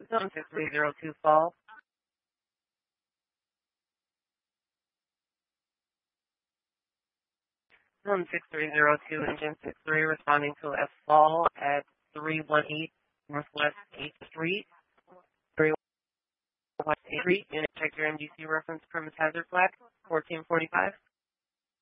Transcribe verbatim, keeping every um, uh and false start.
Zone six three zero two fall. Zone six three zero two, engine six three, responding to a fall at three one eight Northwest eighth Street. three one eight Street, unit check your M D C reference premise hazard flag, fourteen forty-five.